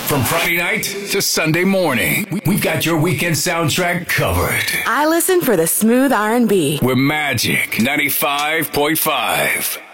From Friday night to Sunday morning, we've got your weekend soundtrack covered. I listen for the smooth R&B. We're Magic 95.5.